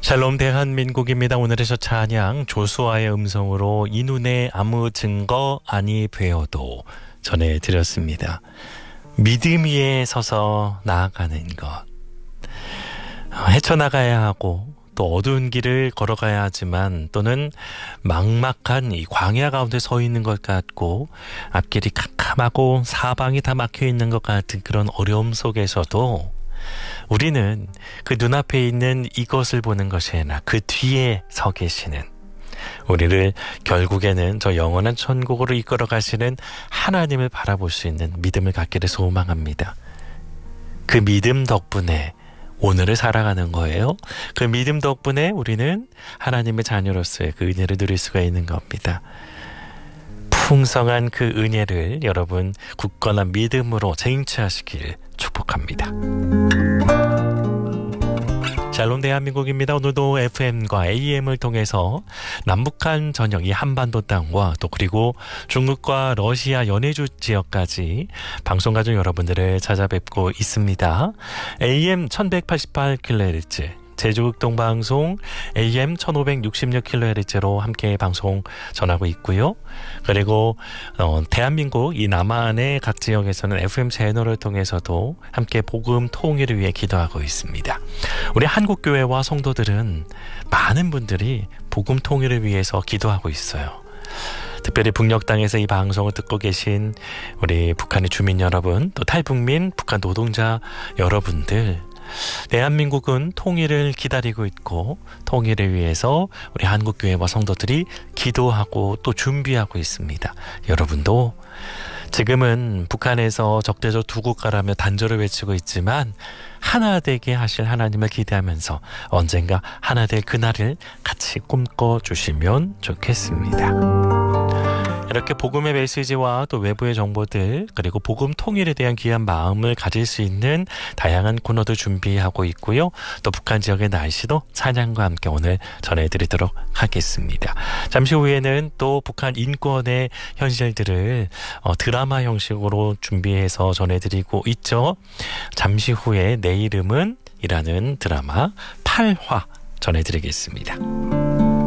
샬롬 대한민국입니다. 오늘의 첫 찬양 조수아의 음성으로 이 눈에 아무 증거 아니 되어도 전해드렸습니다. 믿음 위에 서서 나아가는 것, 헤쳐나가야 하고 또 어두운 길을 걸어가야 하지만 또는 막막한 이 광야 가운데 서 있는 것 같고 앞길이 캄캄하고 사방이 다 막혀 있는 것 같은 그런 어려움 속에서도 우리는 그 눈앞에 있는 이것을 보는 것이 아니라 그 뒤에 서 계시는, 우리를 결국에는 저 영원한 천국으로 이끌어 가시는 하나님을 바라볼 수 있는 믿음을 갖기를 소망합니다. 그 믿음 덕분에 오늘을 살아가는 거예요. 그 믿음 덕분에 우리는 하나님의 자녀로서의 그 은혜를 누릴 수가 있는 겁니다. 풍성한 그 은혜를 여러분 굳건한 믿음으로 쟁취하시길 축복합니다. 샬롬 대한민국입니다. 오늘도 FM과 AM을 통해서 남북한 전역 이 한반도 땅과 또 그리고 중국과 러시아 연해주 지역까지 방송 가족 여러분들을 찾아뵙고 있습니다. AM 1188kHz 제주극동 방송 AM 1566kHz로 함께 방송 전하고 있고요. 그리고 대한민국 이 남한의 각 지역에서는 FM 채널을 통해서도 함께 복음 통일을 위해 기도하고 있습니다. 우리 한국교회와 성도들은 많은 분들이 복음 통일을 위해서 기도하고 있어요. 특별히 북녘 땅에서 이 방송을 듣고 계신 우리 북한의 주민 여러분, 또 탈북민 북한 노동자 여러분들, 대한민국은 통일을 기다리고 있고 통일을 위해서 우리 한국교회와 성도들이 기도하고 또 준비하고 있습니다. 여러분도 지금은 북한에서 적대적 두 국가라며 단절을 외치고 있지만 하나 되게 하실 하나님을 기대하면서 언젠가 하나 될 그날을 같이 꿈꿔주시면 좋겠습니다. 이렇게 복음의 메시지와 또 외부의 정보들, 그리고 복음 통일에 대한 귀한 마음을 가질 수 있는 다양한 코너도 준비하고 있고요. 또 북한 지역의 날씨도 찬양과 함께 오늘 전해드리도록 하겠습니다. 잠시 후에는 또 북한 인권의 현실들을 드라마 형식으로 준비해서 전해드리고 있죠. 잠시 후에 내 이름은 이라는 드라마 8화 전해드리겠습니다.